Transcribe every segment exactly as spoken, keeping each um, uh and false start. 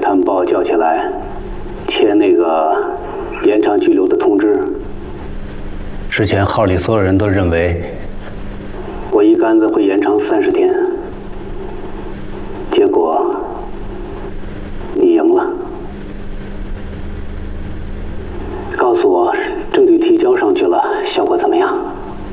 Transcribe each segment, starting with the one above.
他们把我叫起来，签那个延长拘留的通知。之前号里所有人都认为我一竿子会延长三十天，结果你赢了。告诉我，证据提交上去了，效果怎么样？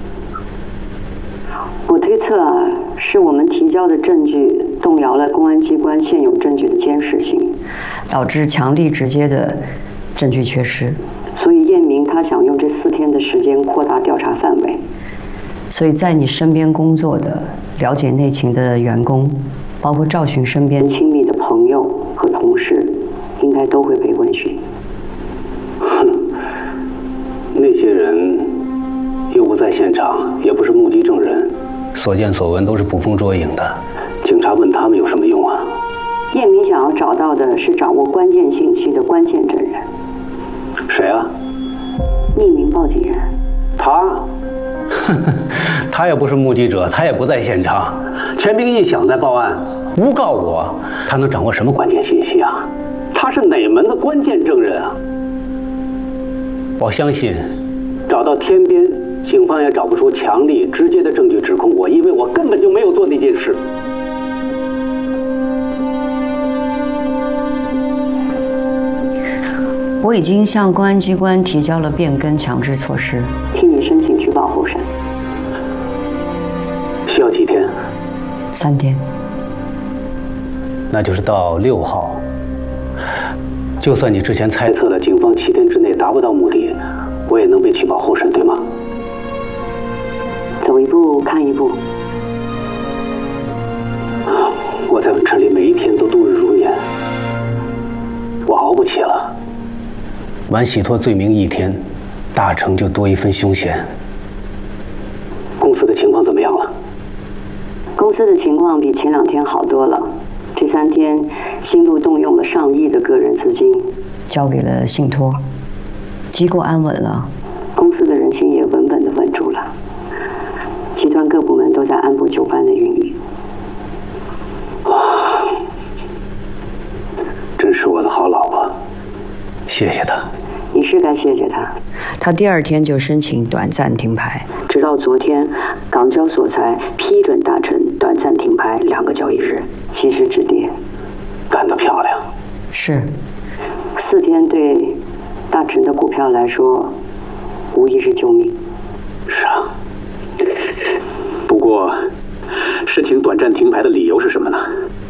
我推测啊，是我们提交的证据动摇了公安机关现有证据的监视性，导致强力直接的证据缺失。所以验明他想用这四天的时间扩大调查范围。所以在你身边工作的、了解内情的员工，包括赵巡身边亲密的朋友和同事，应该都会被问询。 哼，那些人又不在现场，也不是目击证人，所见所闻都是捕风捉影的。警察问他们有什么用啊？ 验明想要找到的是掌握关键信息的关键证人。 谁啊？ 匿名报警人。 他？他也不是目击者，他也不在现场。钱兵一想再报案，诬告我，他能掌握什么关键信息啊？他是哪门的关键证人啊？我相信，找到天边，警方也找不出强力直接的证据指控我，因为我根本就没有做那件事。 我已经向公安机关提交了变更强制措施，替你申请取保候审。 需要几天？ 三天。 那就是到六号。就算你之前猜测的警方七天之内达不到目的，我也能被取保候审，对吗？ 走一步看一步。 我在这里每一天都度日如年，我熬不起了。晚洗脱罪名一天，大成就多一分凶险。公司的情况怎么样了？ 公司的情况比前两天好多了。这三天，新路动用了上亿的个人资金，交给了信托，机构安稳了，公司的人心也稳稳的稳住了。集团各部门都在按部就班的运营。 哇，真是我的好老婆，谢谢她。 你是该谢谢他。他第二天就申请短暂停牌，直到昨天，港交所才批准大成短暂停牌两个交易日，及时止跌。 干得漂亮。 是，四天对大成的股票来说，无疑是救命。 是啊。不过，申请短暂停牌的理由是什么呢？